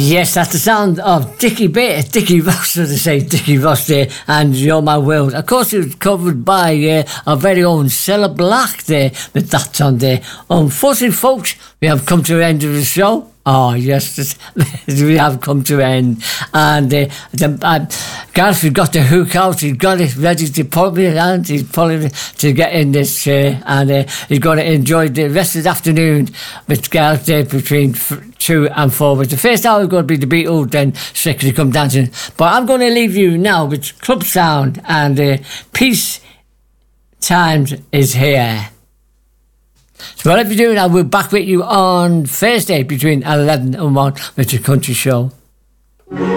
Yes, that's the sound of Dickie Ross, as they say, Dickie Ross there, and You're My World. Of course, it was covered by our very own Cilla Black there, with that on there. Unfortunately, folks, we have come to the end of the show. Oh, yes, we have come to an end. And Gareth, we've got the hook out. He's got it ready to pull me, and he's pulling it to get in this chair. And he's going to enjoy the rest of the afternoon with Gareth there between 2 and 4. But the first hour is going to be the Beatles, then Strictly Come Dancing. But I'm going to leave you now with Club Sound and Peace Times is Here. So whatever you're doing, I will be back with you on Thursday between 11 and 1 with the Country Show.